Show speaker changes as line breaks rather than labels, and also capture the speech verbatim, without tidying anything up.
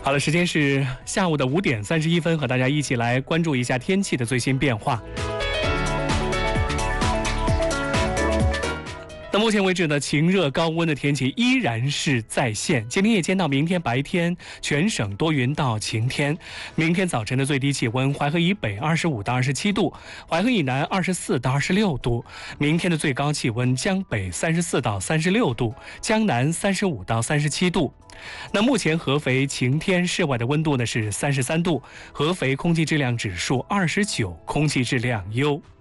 好了，时间是下午的五点三十一分，和大家一起来关注一下天气的最新变化。那目前为止呢，晴热高温的天气依然是在线。今天夜间到明天白天，全省多云到晴天。明天早晨的最低气温，淮河以北二十五到二十七度，淮河以南二十四到二十六度。明天的最高气温，江北三十四到三十六度，江南三十五到三十七度。那目前合肥晴天，室外的温度呢是三十三度，合肥空气质量指数二十九，空气质量优。